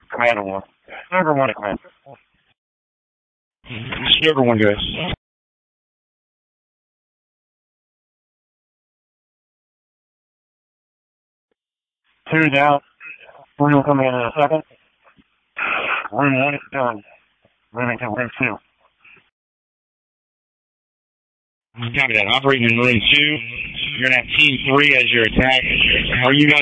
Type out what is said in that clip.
Commander 1. Server 1 to Commander. Server 1, guys. Two down. Room coming in a second. Room 1 is done. Moving to room 2. Copy that. Operating in room 2. You're going to have team 3 as your attack. Are you guys